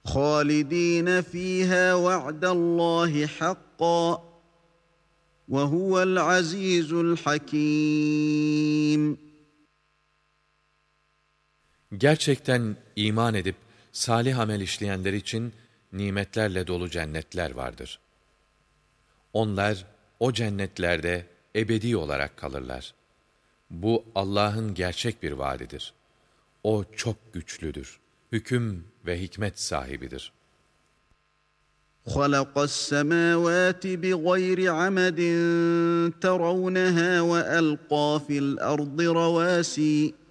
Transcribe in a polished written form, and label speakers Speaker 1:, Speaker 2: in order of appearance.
Speaker 1: خالدين فيها وعد الله حقا وهو العزيز الحكيم.
Speaker 2: Gerçekten iman edip salih amel işleyenler için nimetlerle dolu cennetler vardır. Onlar o cennetlerde ebedi olarak kalırlar. Bu Allah'ın gerçek bir vaadidir. O çok güçlüdür. Hüküm ve hikmet sahibidir.
Speaker 1: خلق السماوات بغير عمد ترونها وألقى في الأرض رواسي